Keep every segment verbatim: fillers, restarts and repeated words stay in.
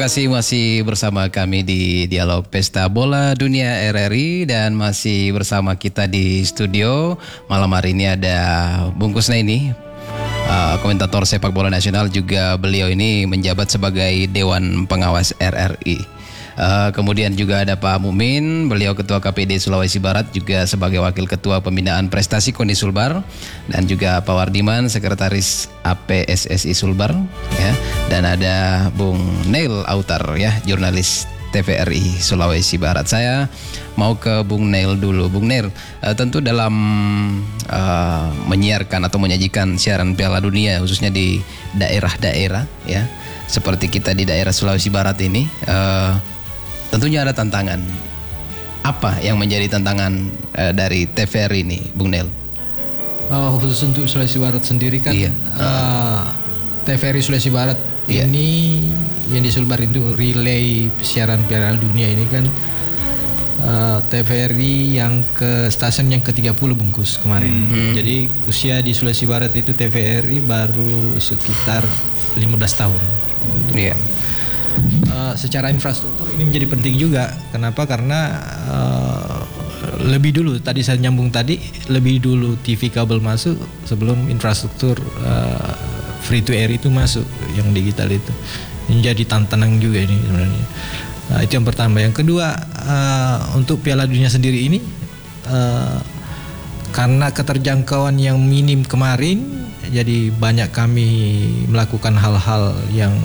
kasih masih bersama kami di Dialog Pesta Bola Dunia R R I dan masih bersama kita di studio. Malam hari ini ada Bung Kusnaini, uh, komentator sepak bola nasional, juga beliau ini menjabat sebagai Dewan Pengawas R R I. Uh, kemudian juga ada Pak Mumin, beliau Ketua K P D Sulawesi Barat, juga sebagai Wakil Ketua Pembinaan Prestasi Koni Sulbar, dan juga Pak Wardiman, Sekretaris A P S S I Sulbar, ya. Dan ada Bung Neil Autar, ya, jurnalis T V R I Sulawesi Barat. Saya mau ke Bung Neil dulu. Bung Neil, uh, tentu dalam uh, menyiarkan atau menyajikan siaran Piala Dunia, khususnya di daerah-daerah, ya, seperti kita di daerah Sulawesi Barat ini, uh, tentunya ada tantangan. Apa yang menjadi tantangan uh, dari T V R I ini, Bung Neil? Oh, khusus untuk Sulawesi Barat sendiri kan, iya. uh, T V R I Sulawesi Barat iya. ini yang di Sulbar itu relay siaran Piala Dunia ini kan uh, T V R I yang ke stasiun yang ke tiga puluh bungkus kemarin. Hmm. Jadi usia di Sulawesi Barat itu T V R I baru sekitar lima belas tahun. Untuk iya. Uh, secara infrastruktur ini menjadi penting juga. Kenapa? Karena uh, lebih dulu tadi saya nyambung tadi lebih dulu T V kabel masuk sebelum infrastruktur uh, free to air itu masuk, yang digital itu. Ini jadi tantangan juga ini sebenarnya. Nah, itu yang pertama. Yang kedua, uh, untuk Piala Dunia sendiri ini uh, karena keterjangkauan yang minim kemarin, jadi banyak kami melakukan hal-hal yang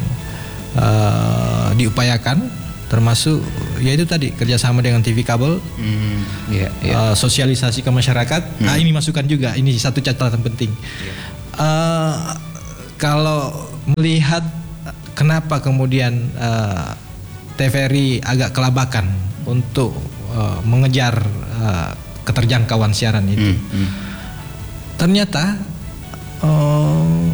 Uh, diupayakan, termasuk yaitu tadi kerjasama dengan T V kabel, mm, yeah, yeah. Uh, sosialisasi ke masyarakat. Mm. Nah, ini masukan juga, ini satu catatan penting. Yeah. Uh, kalau melihat kenapa kemudian uh, T V R I agak kelabakan untuk uh, mengejar uh, keterjangkauan siaran itu, mm, mm. ternyata uh,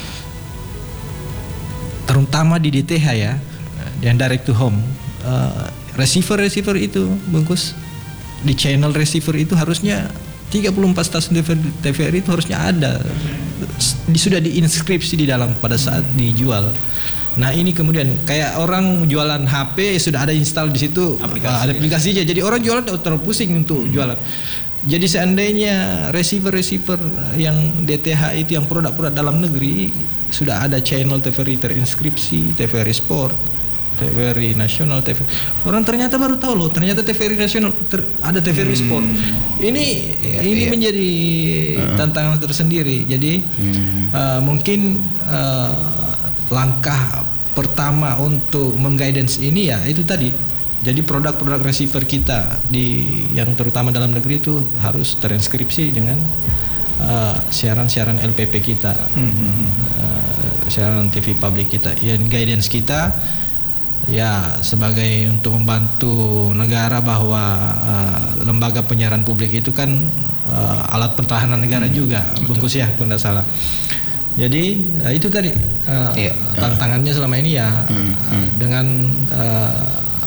terutama di D T H ya, yang direct to home, uh, receiver-receiver itu bungkus di channel receiver itu harusnya tiga puluh empat stasiun T V R I itu harusnya ada, di, sudah diinskripsi di dalam pada saat dijual. Nah, ini kemudian kayak orang jualan H P sudah ada install di situ aplikasi, uh, ada aplikasinya, jadi orang jualan terlalu pusing untuk hmm. jualan. Jadi seandainya receiver-receiver yang D T H itu yang produk-produk dalam negeri sudah ada channel T V R I terinskripsi, T V R I Sport, T V R I Nasional, T V R I. Orang ternyata baru tahu loh, ternyata T V R I Nasional ter, ada T V R I Sport. Hmm. Ini ya, ini ya. menjadi uh-huh. tantangan tersendiri. Jadi hmm. uh, mungkin uh, langkah pertama untuk mengguidance ini ya itu tadi. Jadi produk-produk receiver kita di yang terutama dalam negeri itu harus terinskripsi dengan uh, siaran-siaran L P P kita, mm-hmm. uh, siaran T V publik kita. Yang guidance kita ya sebagai untuk membantu negara bahwa uh, lembaga penyiaran publik itu kan uh, alat pertahanan negara mm-hmm. juga, bungkus ya, kalau tidak salah. Jadi uh, itu tadi uh, yeah. tantangannya selama ini ya mm-hmm. dengan uh,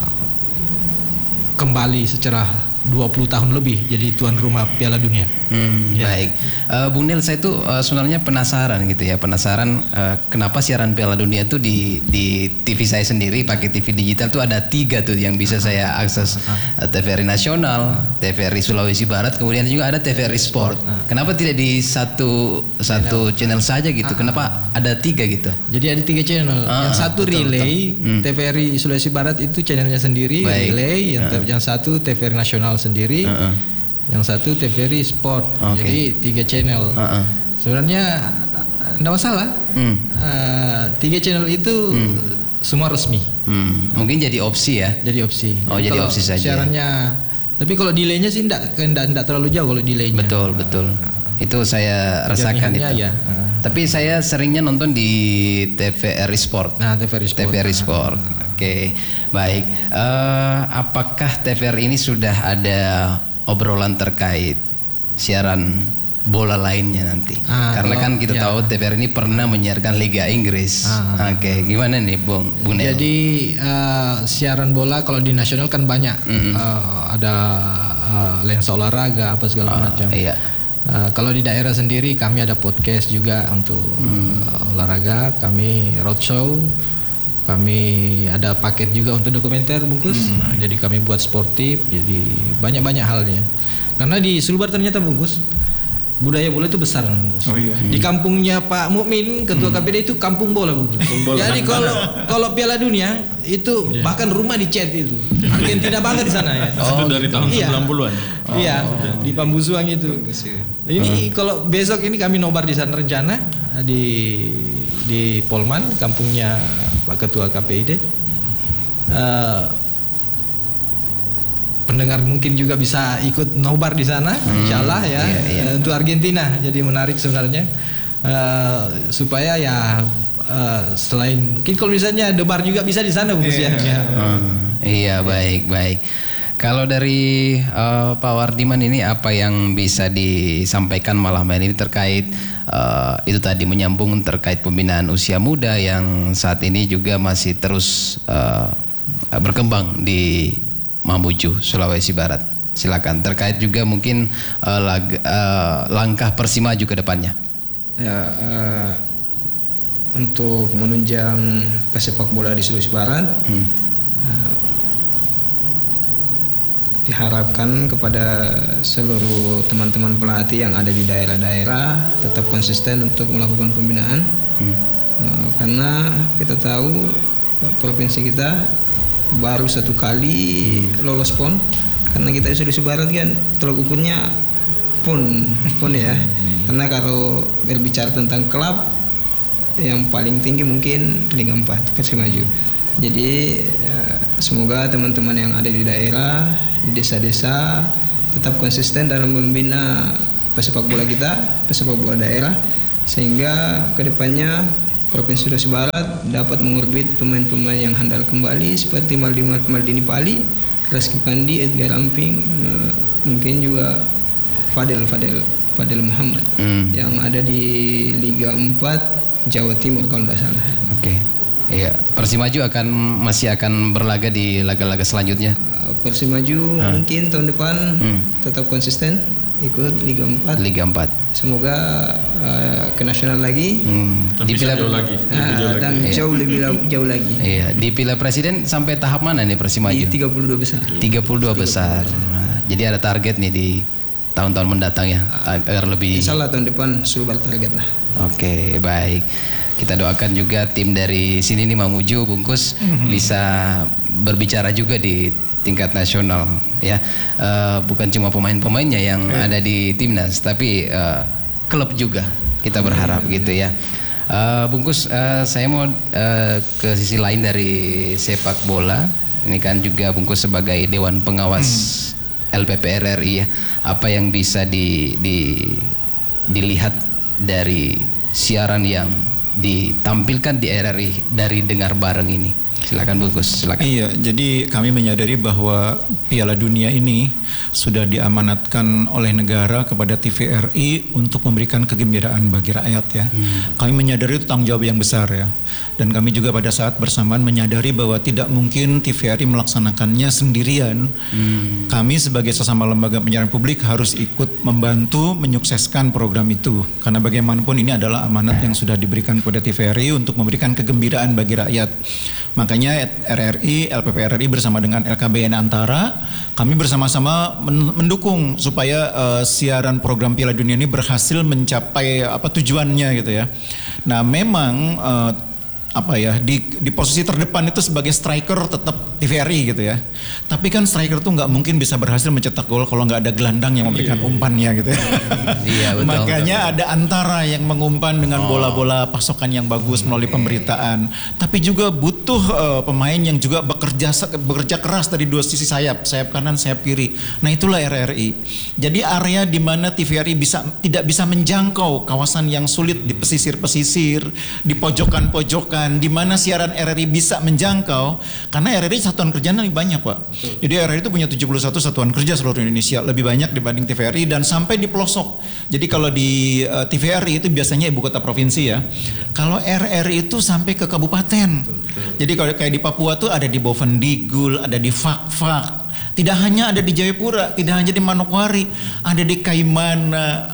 kembali secara dua puluh tahun lebih jadi tuan rumah Piala Dunia. Hmm, ya. Baik, uh, Bung Neil, saya tuh uh, sebenarnya penasaran gitu ya, penasaran uh, kenapa siaran Piala Dunia tuh di di T V saya sendiri pakai T V digital tuh ada tiga tuh yang bisa saya akses, uh, T V R I Nasional, T V R I Sulawesi Barat, kemudian juga ada T V R I Sport. Kenapa tidak di satu satu channel saja gitu? Kenapa ada tiga gitu? Jadi ada tiga channel. Ah, yang satu betul, relay betul. Hmm. T V R I Sulawesi Barat itu channelnya sendiri. Baik. Relay. Yang, uh. yang satu T V R I Nasional sendiri, uh-uh. yang satu T V R I Sport. Okay. Jadi tiga channel. Uh-uh. Sebenarnya tidak masalah. Hmm. Uh, tiga channel itu hmm. semua resmi. Hmm. Mungkin jadi opsi ya. Jadi opsi. Oh, jadi, jadi opsi saja. Siarannya. Tapi kalau delaynya sih tidak tidak terlalu jauh kalau delaynya. Betul betul. Uh, itu saya rasakan itu. Ya. Uh. Tapi saya seringnya nonton di T V R I Sport. Nah, T V R I Sport. T V R I Sport. Uh. Oke, okay. Baik. Uh, apakah T V R I ini sudah ada obrolan terkait siaran bola lainnya nanti? Ah, Karena kalau, kan kita ya. tahu T V R I ini pernah menyiarkan Liga Inggris. Ah, Oke, okay. Gimana nih, Bung? Bung Neil? Jadi uh, siaran bola kalau di nasional kan banyak. Mm-hmm. uh, ada uh, lensa olahraga apa segala uh, macam. Iya. Uh, kalau di daerah sendiri kami ada podcast juga untuk mm. uh, olahraga. Kami roadshow. kami ada paket juga untuk dokumenter bungkus. Hmm. Nah, jadi kami buat sportif, jadi banyak-banyak halnya. Karena di Sulbar ternyata bungkus budaya bola itu besar bungkus. Oh iya. Di kampungnya Pak Mukmin ketua hmm. K P D itu kampung bola bungkus. Bola. Jadi kalau kalau Piala Dunia itu yeah. bahkan rumah dicat itu. Argentina banget di sana ya. Oh, itu dari tahun iya. sembilan puluhan. Oh. Iya, di Pambusuang itu. Ini hmm. kalau besok ini kami nobar di sana rencana di di Polman, kampungnya Pak Ketua K P I D. Uh, pendengar mungkin juga bisa ikut nobar di sana, hmm, insyaallah ya, iya, iya. untuk Argentina. Jadi menarik sebenarnya uh, supaya ya uh, selain mungkin kalau misalnya debar juga bisa di sana bungkus iya. ya. ya. Hmm, iya baik baik. Kalau dari uh, Pak Wardiman ini apa yang bisa disampaikan malam ini terkait uh, itu tadi menyambung terkait pembinaan usia muda yang saat ini juga masih terus uh, berkembang di Mamuju, Sulawesi Barat. Silakan terkait juga mungkin uh, lag, uh, langkah Persimaju ke depannya. Ya, uh, untuk menunjang pesepak bola di Sulawesi Barat, hmm. uh, diharapkan kepada seluruh teman-teman pelatih yang ada di daerah-daerah tetap konsisten untuk melakukan pembinaan, hmm. uh, karena kita tahu provinsi kita baru satu kali lolos P O N, karena kita di Sulawesi Barat kan tolak ukurnya P O N, P O N ya. Karena kalau berbicara tentang klub yang paling tinggi mungkin Liga empat Persimaju. Jadi semoga teman-teman yang ada di daerah, di desa-desa tetap konsisten dalam membina pesepak bola kita, pesepak bola daerah, sehingga kedepannya Provinsi Sulawesi Barat dapat mengorbit pemain-pemain yang handal kembali seperti Maldini, Maldini Pali, Reski Pandi, Edgar Amping, mungkin juga Fadel Fadel Fadel Muhammad hmm. yang ada di Liga empat Jawa Timur kalau tidak salah. Oke. Okay. Iya, Persimaju akan masih akan berlaga di laga-laga selanjutnya. Persimaju hmm. mungkin tahun depan hmm. tetap konsisten ikut Liga empat. Liga empat. Semoga uh, ke nasional lagi. Hmm. Di Piala jauh lagi. Nah, jauh dan lagi. jauh lebih jauh lagi. Iya, di Piala Presiden sampai tahap mana nih Persimaju? Di tiga puluh dua besar. tiga puluh dua besar. Nah, jadi ada target nih di tahun-tahun mendatang ya agar lebih. Insyaallah tahun depan Sulbar target lah. Oke, baik. Kita doakan juga tim dari sini nih Mamuju Bungkus mm-hmm. bisa berbicara juga di tingkat nasional ya, uh, bukan cuma pemain-pemainnya yang eh. ada di timnas, tapi uh, klub juga kita berharap hmm. gitu ya. Uh, Bungkus, uh, saya mau uh, ke sisi lain dari sepak bola. Ini kan juga Bungkus sebagai Dewan Pengawas hmm. L P P R R I ya. Apa yang bisa di, di, dilihat dari siaran yang ditampilkan di R R I dari Dengar Bareng ini? Silakan Bungkus, silakan. Iya, jadi kami menyadari bahwa Piala Dunia ini sudah diamanatkan oleh negara kepada T V R I untuk memberikan kegembiraan bagi rakyat ya. Hmm. Kami menyadari itu tanggung jawab yang besar ya. Dan kami juga pada saat bersamaan menyadari bahwa tidak mungkin T V R I melaksanakannya sendirian. Hmm. Kami sebagai sesama lembaga penyiaran publik harus ikut membantu menyukseskan program itu. Karena bagaimanapun ini adalah amanat yang sudah diberikan kepada T V R I untuk memberikan kegembiraan bagi rakyat. Makanya R R I, L P P R R I bersama dengan L K B N Antara, kami bersama-sama mendukung supaya uh, siaran program Piala Dunia ini berhasil mencapai apa tujuannya gitu ya. Nah memang uh, apa ya di di posisi terdepan itu sebagai striker tetap T V R I gitu ya. Tapi kan striker tuh nggak mungkin bisa berhasil mencetak gol kalau nggak ada gelandang yang memberikan umpannya gitu ya. Iya, betul, makanya betul. Ada Antara yang mengumpan dengan bola-bola pasokan yang bagus melalui okay. pemberitaan. Tapi juga butuh uh, pemain yang juga bekerja bekerja keras dari dua sisi sayap, sayap kanan, sayap kiri. Nah itulah R R I. Jadi area di mana T V R I bisa tidak bisa menjangkau kawasan yang sulit di pesisir-pesisir, di pojokan-pojokan, di mana siaran R R I bisa menjangkau, karena R R I satuan kerjanya lebih banyak Pak. Betul. Jadi R R I itu punya tujuh puluh satu satuan kerja seluruh Indonesia, lebih banyak dibanding T V R I dan sampai di pelosok. Jadi kalau di uh, T V R I itu biasanya ibu kota provinsi ya. Kalau R R I itu sampai ke kabupaten. Betul, betul. Jadi kalau kayak di Papua tuh ada di Bovendigul, ada di Fak-Fak. Tidak hanya ada di Jayapura, tidak hanya di Manokwari, ada di Kaimana,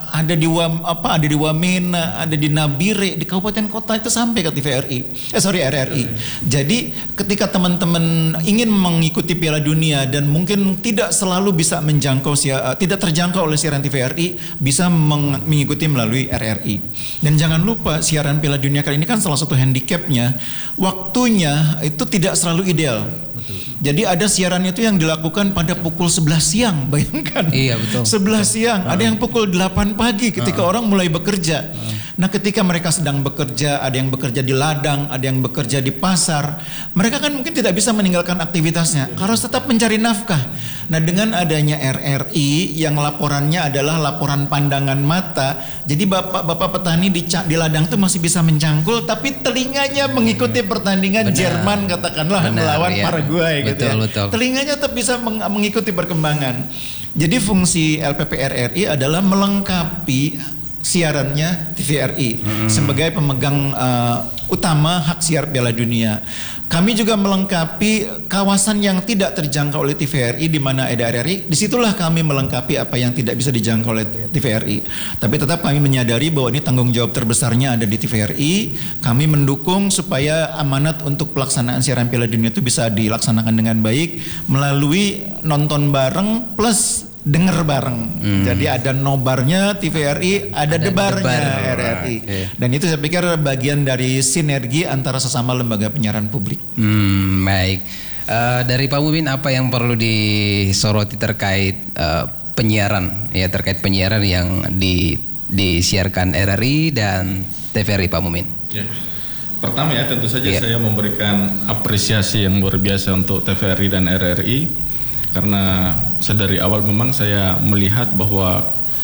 ada di Wam, apa ada di Wamena, ada di Nabire, di kabupaten kota itu sampai ke T V R I. Eh sorry R R I. Jadi ketika teman-teman ingin mengikuti Piala Dunia dan mungkin tidak selalu bisa menjangkau uh, tidak terjangkau oleh siaran T V R I, bisa meng- mengikuti melalui R R I. Dan jangan lupa siaran Piala Dunia kali ini kan salah satu handicapnya, waktunya itu tidak selalu ideal. Jadi ada siaran itu yang dilakukan pada pukul sebelas siang, bayangkan. Iya betul. sebelas siang, uh. ada yang pukul delapan pagi ketika uh. orang mulai bekerja. Uh. Nah ketika mereka sedang bekerja, ada yang bekerja di ladang, ada yang bekerja di pasar. Mereka kan mungkin tidak bisa meninggalkan aktivitasnya, harus tetap mencari nafkah. Nah dengan adanya R R I yang laporannya adalah laporan pandangan mata, jadi bapak-bapak petani di, di ladang itu masih bisa mencangkul, tapi telinganya mengikuti pertandingan benar. Jerman katakanlah benar, melawan ya. Paraguay gitu betul, ya. Betul. Telinganya tetap bisa meng- mengikuti perkembangan. Jadi fungsi L P P R R I adalah melengkapi siarannya T V R I hmm. sebagai pemegang uh, utama hak siar Piala Dunia. Kami juga melengkapi kawasan yang tidak terjangkau oleh T V R I di mana ada R R I. Disitulah kami melengkapi apa yang tidak bisa dijangkau oleh T V R I. Tapi tetap kami menyadari bahwa ini tanggung jawab terbesarnya ada di T V R I. Kami mendukung supaya amanat untuk pelaksanaan siaran Piala Dunia itu bisa dilaksanakan dengan baik melalui nonton bareng plus dengar bareng. Hmm. Jadi ada nobarnya T V R I, ada, ada debarnya debar. R R I. Okay. Dan itu saya pikir bagian dari sinergi antara sesama lembaga penyiaran publik. Hmm, baik. Uh, dari Pak Mumin, apa yang perlu disoroti terkait uh, penyiaran, ya terkait penyiaran yang di, disiarkan R R I dan T V R I, Pak Mumin? Ya. Pertama ya tentu saja ya. Saya memberikan apresiasi yang luar biasa untuk T V R I dan R R I. Karena sedari awal memang saya melihat bahwa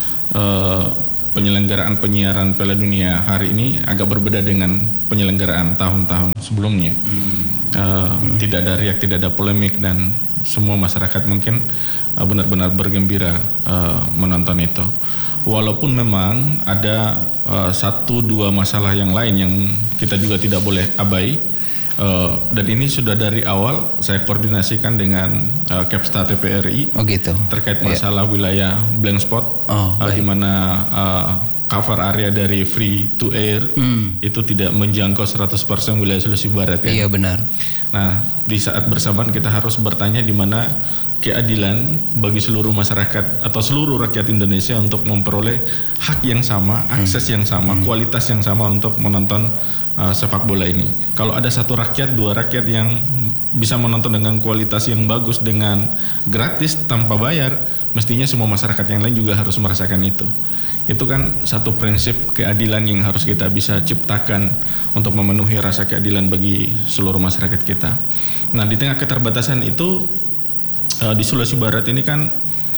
uh, penyelenggaraan penyiaran Piala Dunia hari ini agak berbeda dengan penyelenggaraan tahun-tahun sebelumnya. Hmm. Uh, hmm. Tidak ada riak, tidak ada polemik dan semua masyarakat mungkin uh, benar-benar bergembira uh, menonton itu. Walaupun memang ada uh, satu dua masalah yang lain yang kita juga tidak boleh abai. Uh, dan ini sudah dari awal saya koordinasikan dengan uh, Kepsta T P R I oh gitu. terkait masalah yeah. wilayah blank spot oh, uh, di mana uh, cover area dari free to air mm. itu tidak menjangkau seratus persen wilayah Sulawesi Barat ya. Iya benar. Nah, di saat bersamaan kita harus bertanya di mana keadilan bagi seluruh masyarakat atau seluruh rakyat Indonesia untuk memperoleh hak yang sama, akses yang sama, mm. kualitas yang sama untuk menonton Uh, sepak bola ini. Kalau ada satu rakyat, dua rakyat yang bisa menonton dengan kualitas yang bagus dengan gratis tanpa bayar, mestinya semua masyarakat yang lain juga harus merasakan itu. Itu kan satu prinsip keadilan yang harus kita bisa ciptakan untuk memenuhi rasa keadilan bagi seluruh masyarakat kita. Nah, di tengah keterbatasan itu uh, di Sulawesi Barat ini kan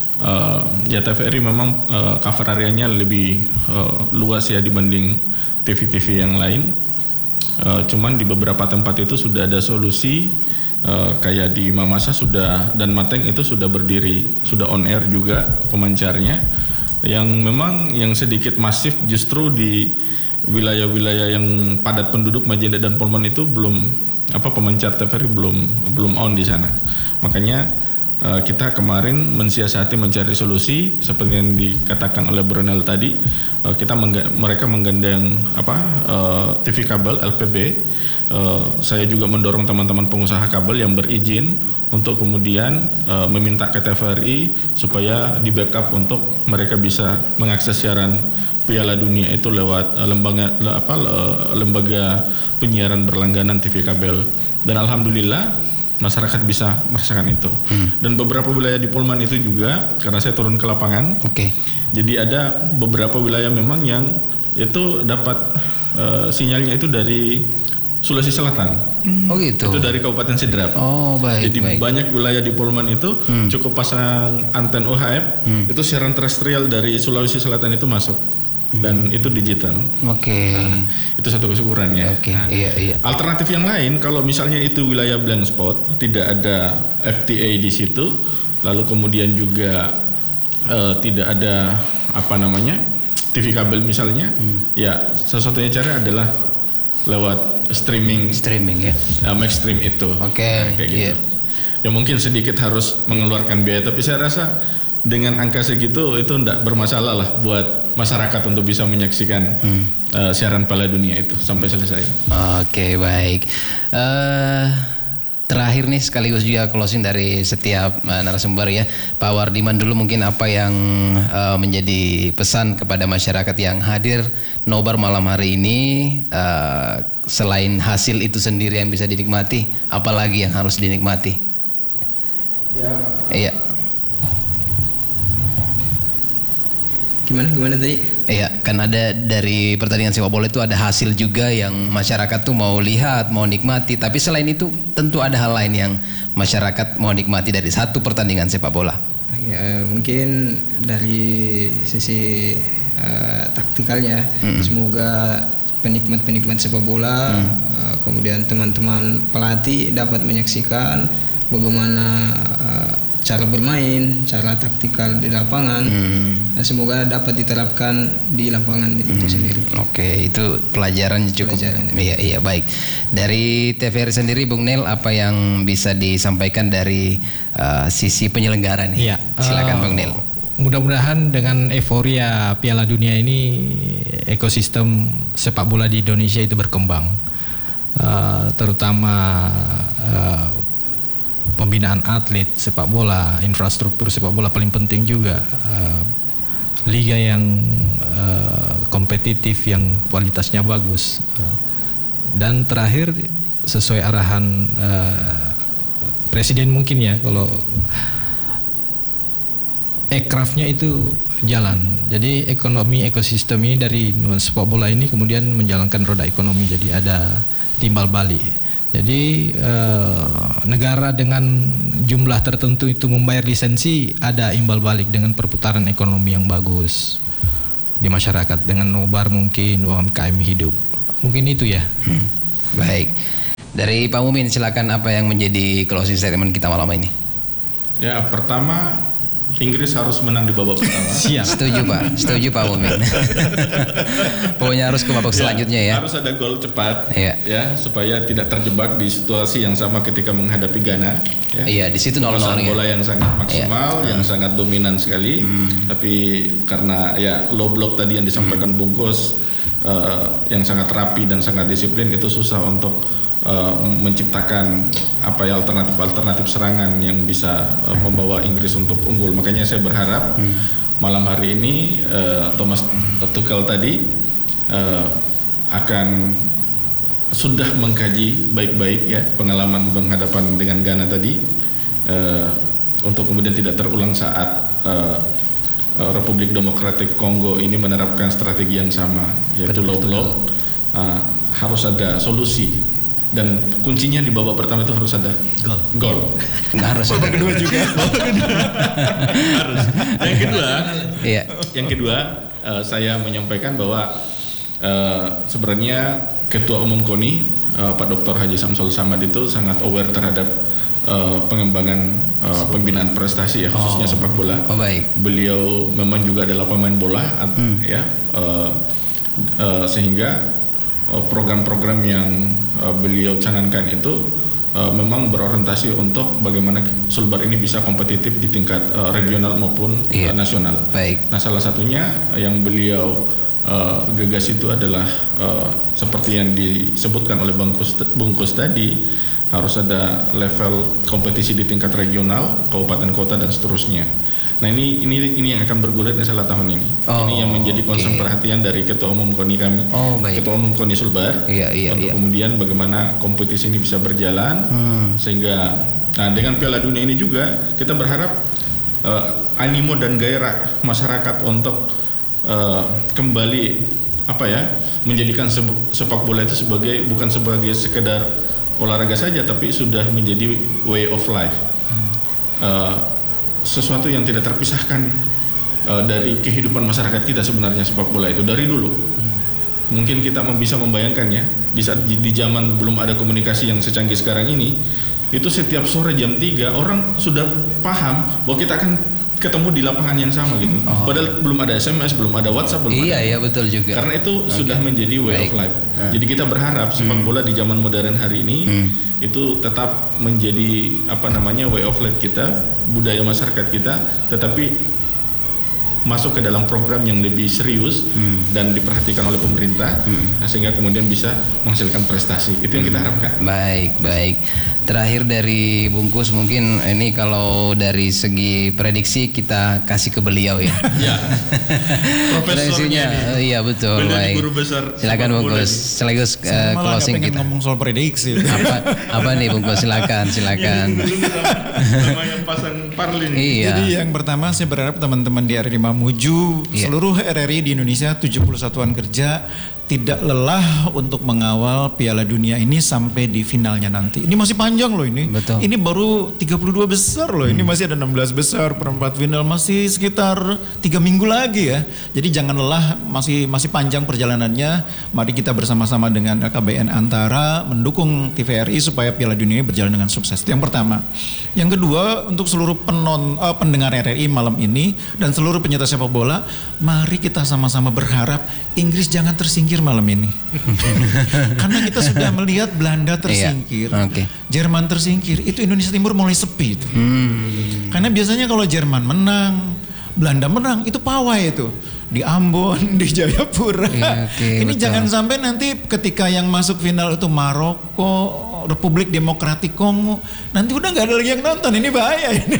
uh, ya T V R I memang uh, cover areanya lebih uh, luas ya dibanding T V-T V yang lain. Uh, cuman di beberapa tempat itu sudah ada solusi uh, kayak di Mamasa sudah dan Mateng itu sudah berdiri, sudah on air juga pemancarnya. Yang memang yang sedikit masif justru di wilayah-wilayah yang padat penduduk Majene dan Polman itu belum apa pemancar T V R I belum belum on di sana. Makanya uh, kita kemarin mensiasati mencari solusi seperti yang dikatakan oleh Brunel tadi. Kita mengga- mereka menggandeng apa uh, T V kabel L P B. Uh, saya juga mendorong teman-teman pengusaha kabel yang berizin untuk kemudian uh, meminta ke T V R I supaya di backup untuk mereka bisa mengakses siaran Piala Dunia itu lewat uh, lembaga le, apa uh, lembaga penyiaran berlangganan T V kabel. Dan alhamdulillah masyarakat bisa merasakan itu. Hmm. Dan beberapa wilayah di Polman itu juga karena saya turun ke lapangan. Oke. Okay. Jadi ada beberapa wilayah memang yang itu dapat uh, sinyalnya itu dari Sulawesi Selatan. Oh gitu. Itu dari Kabupaten Sidrap. Oh baik. Jadi baik. banyak wilayah di Polman itu hmm. cukup pasang anten O H F, hmm. itu siaran terestrial dari Sulawesi Selatan itu masuk. Dan itu digital. Oke. Okay. Nah, itu satu kesyukuran ya. Oke. Okay. Nah, iya, iya. Alternatif yang lain kalau misalnya itu wilayah blank spot, tidak ada F T A di situ, lalu kemudian juga uh, tidak ada apa namanya T V kabel misalnya, hmm. ya satu-satunya cara adalah lewat streaming. Streaming ya. Uh, Maxstream itu. Oke. Okay. Nah, kayak gitu. Yeah. Ya mungkin sedikit harus mengeluarkan biaya, tapi saya rasa dengan angka segitu itu tidak bermasalah lah buat masyarakat untuk bisa menyaksikan hmm. uh, siaran Piala Dunia itu sampai selesai. Oke, baik. Uh, terakhir nih sekaligus juga closing dari setiap uh, narasumber ya, Pak Wardiman dulu mungkin apa yang uh, menjadi pesan kepada masyarakat yang hadir nobar malam hari ini, uh, selain hasil itu sendiri yang bisa dinikmati, apalagi yang harus dinikmati? Ya. Iya. Gimana gimana tadi? Iya, kan ada dari pertandingan sepak bola itu ada hasil juga yang masyarakat tuh mau lihat, mau nikmati. Tapi selain itu tentu ada hal lain yang masyarakat mau nikmati dari satu pertandingan sepak bola. Ya, mungkin dari sisi uh, taktikalnya, mm-hmm. semoga penikmat-penikmat sepak bola, mm. uh, kemudian teman-teman pelatih dapat menyaksikan bagaimana uh, cara bermain, cara taktikal di lapangan. Hmm. Semoga dapat diterapkan di lapangan hmm. itu sendiri. Oke, itu pelajaran cukup. Pelajaran, ya. Iya, iya, baik. Dari T V R I sendiri, Bung Nel, apa yang bisa disampaikan dari uh, sisi penyelenggara nih? Ya, silakan, uh, Bung Nel. Mudah-mudahan dengan euforia Piala Dunia ini ekosistem sepak bola di Indonesia itu berkembang, uh, terutama uh, pembinaan atlet sepak bola, infrastruktur sepak bola paling penting juga, uh, liga yang uh, kompetitif yang kualitasnya bagus, uh, dan terakhir sesuai arahan uh, presiden mungkin ya, kalau ekrafnya itu jalan, jadi ekonomi ekosistem ini dari sepak bola ini kemudian menjalankan roda ekonomi, jadi ada timbal balik. Jadi eh, negara dengan jumlah tertentu itu membayar lisensi, ada imbal balik dengan perputaran ekonomi yang bagus di masyarakat, dengan nobar mungkin U M K M hidup. Mungkin itu ya. Hmm. Baik. Dari Pak Mumin silakan, apa yang menjadi closing statement kita malam ini? Ya, pertama Inggris harus menang di babak pertama. Siap. Setuju Pak, setuju Pak Mumin. Pokoknya harus ke babak ya, selanjutnya ya. Harus ada gol cepat, ya, ya supaya tidak terjebak di situasi yang sama ketika menghadapi Ghana. Ya. Iya, di situ nol nol. Bola yang sangat maksimal, ya. yang hmm. sangat dominan sekali. Hmm. Tapi karena ya low block tadi yang disampaikan hmm. Bungkus, uh, yang sangat rapi dan sangat disiplin, itu susah untuk Uh, menciptakan apa ya alternatif-alternatif serangan yang bisa uh, membawa Inggris untuk unggul. Makanya saya berharap hmm. malam hari ini uh, Thomas Tuchel tadi uh, akan sudah mengkaji baik-baik ya pengalaman penghadapan dengan Ghana tadi, uh, untuk kemudian tidak terulang saat uh, uh, Republik Demokratik Kongo ini menerapkan strategi yang sama, yaitu low block. Uh, harus ada solusi. Dan kuncinya di babak pertama itu harus ada gol. Gol. Nggak harus. Babak kedua juga. Harus. Yang kedua, iya. Yang kedua, uh, saya menyampaikan bahwa uh, sebenarnya Ketua Umum KONI, uh, Pak Doktor Haji Samsul Samad itu sangat aware terhadap uh, pengembangan uh, pembinaan prestasi ya, khususnya oh. sepak bola. Oh, baik. Beliau memang juga adalah pemain bola, hmm. ya, uh, uh, sehingga program-program yang uh, beliau canangkan itu uh, memang berorientasi untuk bagaimana Sulbar ini bisa kompetitif di tingkat uh, regional maupun yeah. uh, nasional. Baik. Nah, salah satunya yang beliau uh, gagas itu adalah uh, seperti yang disebutkan oleh Bungkus, Bungkus tadi, harus ada level kompetisi di tingkat regional, kabupaten kota dan seterusnya. Nah, ini ini ini yang akan bergulir salah tahun ini. Oh, ini yang menjadi concern okay. perhatian dari Ketua Umum KONI kami, oh, Ketua Umum KONI Sulbar, iya, iya, untuk iya. kemudian bagaimana kompetisi ini bisa berjalan, hmm. sehingga nah dengan Piala Dunia ini juga kita berharap uh, animo dan gairah masyarakat untuk uh, kembali apa ya menjadikan sepak bola itu sebagai bukan sebagai sekedar olahraga saja, tapi sudah menjadi way of life. Hmm. Uh, sesuatu yang tidak terpisahkan uh, dari kehidupan masyarakat kita sebenarnya sepak bola itu dari dulu. Hmm. Mungkin kita bisa membayangkannya di saat di zaman belum ada komunikasi yang secanggih sekarang ini, itu setiap sore jam tiga orang sudah paham bahwa kita akan ketemu di lapangan yang sama gitu. Oh. Padahal belum ada S M S, belum ada WhatsApp, belum iya, ada. Iya, betul juga. Karena itu okay. sudah menjadi way Baik. of life. Uh. Jadi kita berharap sepak bola hmm. di zaman modern hari ini hmm. itu tetap menjadi apa namanya way of life kita, budaya masyarakat kita, tetapi masuk ke dalam program yang lebih serius hmm. dan diperhatikan oleh pemerintah, hmm. nah, sehingga kemudian bisa menghasilkan prestasi. Itu yang kita harapkan. Baik, baik. Terakhir dari Bungkus, mungkin ini kalau dari segi prediksi kita kasih ke beliau ya. Ya. Prediksinya, iya betul. Baik. Guru besar. Silakan Bungkus. Sekaligus uh, closing kita. Ngomong soal prediksi. apa, apa nih Bungkus? Silakan, silakan. Sama yang pasang Parlin. Iya. Jadi yang pertama saya berharap teman-teman di R R I Mamuju, iya. seluruh R R I di Indonesia tujuh puluh satuan kerja tidak lelah untuk mengawal Piala Dunia ini sampai di finalnya nanti. Ini masih panjang loh ini. Betul. Ini baru tiga puluh dua besar loh. Hmm. Ini masih ada enam belas besar, perempat final masih sekitar tiga minggu lagi ya. Jadi jangan lelah, masih masih panjang perjalanannya. Mari kita bersama-sama dengan L K B N Antara mendukung T V R I supaya Piala Dunia ini berjalan dengan sukses. Itu yang pertama. Yang kedua, untuk seluruh penon, uh, pendengar R R I malam ini dan seluruh penyintas sepak bola, mari kita sama-sama berharap Inggris jangan tersingkir malam ini. Karena kita sudah melihat Belanda tersingkir, iya. Okay. Jerman tersingkir, itu Indonesia Timur mulai sepi itu. Hmm. Karena biasanya kalau Jerman menang, Belanda menang, itu pawai itu. Di Ambon, di Jayapura. Iya, okay, ini betul. Jangan sampai nanti ketika yang masuk final itu Maroko, Republik Demokratik Kongo, nanti udah nggak ada lagi yang nonton. Ini bahaya ini.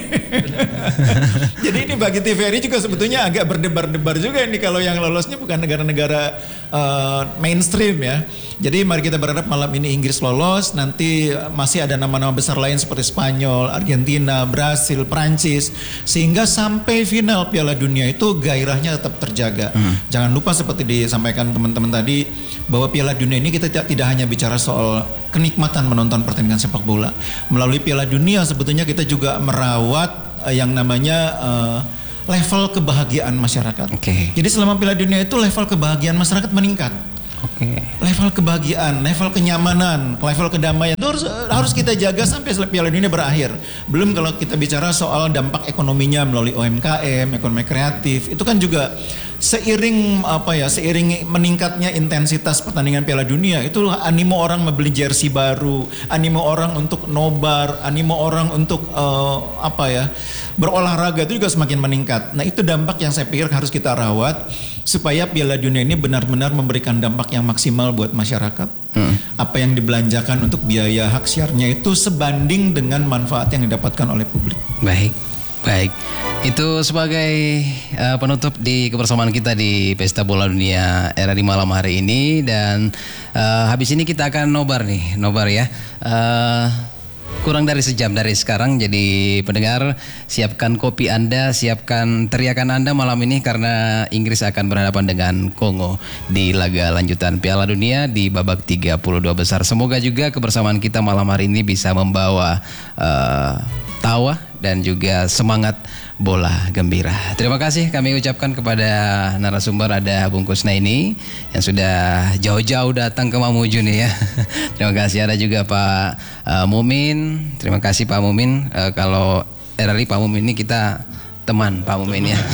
Jadi ini bagi T V R I juga sebetulnya agak berdebar-debar juga ini kalau yang lolosnya bukan negara-negara uh, mainstream ya. Jadi mari kita berharap malam ini Inggris lolos, nanti masih ada nama-nama besar lain seperti Spanyol, Argentina, Brasil, Prancis, sehingga sampai final Piala Dunia itu gairahnya tetap terjaga. Hmm. Jangan lupa seperti disampaikan teman-teman tadi bahwa Piala Dunia ini kita tidak, tidak hanya bicara soal kenikmatan menonton pertandingan sepak bola. Melalui Piala Dunia sebetulnya kita juga merawat uh, yang namanya uh, level kebahagiaan masyarakat. Okay. Jadi selama Piala Dunia itu level kebahagiaan masyarakat meningkat. Okay. Level kebahagiaan, level kenyamanan, level kedamaian itu harus, harus kita jaga sampai Piala Dunia berakhir. Belum kalau kita bicara soal dampak ekonominya melalui U M K M, ekonomi kreatif, itu kan juga seiring apa ya, seiring meningkatnya intensitas pertandingan Piala Dunia itu animo orang membeli jersey baru, animo orang untuk nobar, animo orang untuk uh, apa ya, berolahraga itu juga semakin meningkat. Nah itu dampak yang saya pikir harus kita rawat supaya Piala Dunia ini benar-benar memberikan dampak yang maksimal buat masyarakat. Hmm. Apa yang dibelanjakan untuk biaya hak siarnya itu sebanding dengan manfaat yang didapatkan oleh publik. Baik, baik. Itu sebagai uh, penutup di kebersamaan kita di Pesta Bola Dunia R R I malam hari ini, dan uh, habis ini kita akan nobar nih, nobar ya. Uh, kurang dari sejam dari sekarang, jadi pendengar siapkan kopi Anda, siapkan teriakan Anda malam ini karena Inggris akan berhadapan dengan Kongo di laga lanjutan Piala Dunia di babak tiga puluh dua besar. Semoga juga kebersamaan kita malam hari ini bisa membawa uh, tawa dan juga semangat bola gembira. Terima kasih kami ucapkan kepada narasumber, ada Bungkus Naini yang sudah jauh-jauh datang ke Mamuju nih ya. Terima kasih. Ada juga Pak uh, Mumin. Terima kasih Pak Mumin. Uh, kalau R R I Pak Mumin ini kita teman Pak Mumin ya.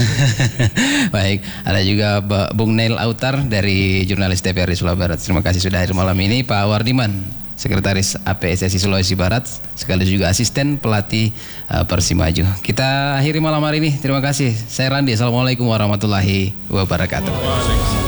Baik, ada juga Bung Neil Autar dari jurnalis T V R I Sulawesi Barat. Terima kasih sudah hadir malam ini. Pak Wardiman, Sekretaris A P S S I Sulawesi Barat, sekaligus juga asisten pelatih uh, Persimaju. Kita akhiri malam hari ini. Terima kasih. Saya Randi. Assalamualaikum warahmatullahi wabarakatuh.